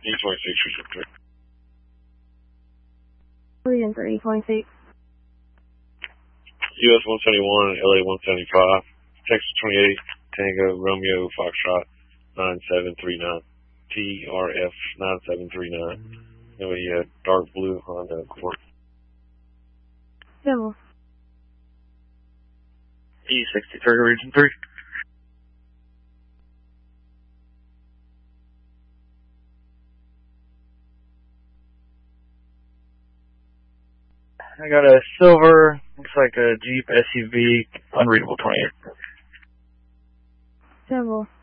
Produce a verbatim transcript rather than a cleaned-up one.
E twenty-six, Region three. Region three, twenty-six. U S one seventy-one, L A one seventy-five, Texas twenty-eight, Tango, Romeo, Foxtrot, nine seven three nine, T R F nine seven three nine. And we had dark blue Honda Accord. Civil. E sixty-three, Region three. I got a silver, looks like a Jeep S U V, unreadable twenty-eight. Civil.